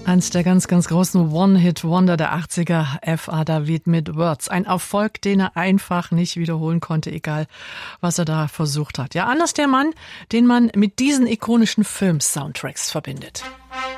Eins der ganz, ganz großen One-Hit-Wonder der 80er, F.A. David mit Words. Ein Erfolg, den er einfach nicht wiederholen konnte, egal was er da versucht hat. Ja, anders der Mann, den man mit diesen ikonischen Film-Soundtracks verbindet.